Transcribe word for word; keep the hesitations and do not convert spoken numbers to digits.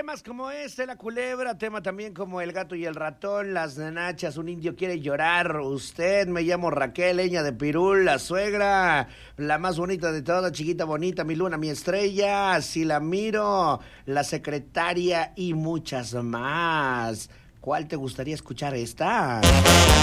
Temas como este, la culebra, tema también como el gato y el ratón, las nachas, un indio quiere llorar, usted, me llamo Raquel, leña de Pirul, la suegra, la más bonita de todas, chiquita bonita, mi luna, mi estrella, si la miro, la secretaria y muchas más. ¿Cuál te gustaría escuchar esta?